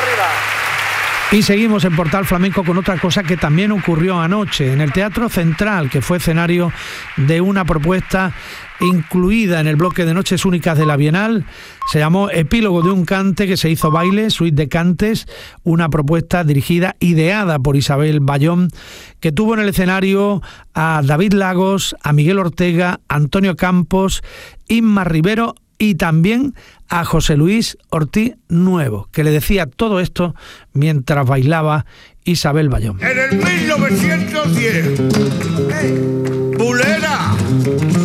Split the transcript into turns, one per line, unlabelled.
Y seguimos en Portal Flamenco con otra cosa que también ocurrió anoche en el Teatro Central, que fue escenario de una propuesta incluida en el bloque de Noches Únicas de la Bienal. Se llamó Epílogo de un cante, que se hizo baile, suite de cantes, una propuesta dirigida, ideada por Isabel Bayón, que tuvo en el escenario a David Lagos, a Miguel Ortega, Antonio Campos, Inma Rivero y también a José Luis Ortiz Nuevo, que le decía todo esto mientras bailaba Isabel Bayón.
En el 1910, Bulera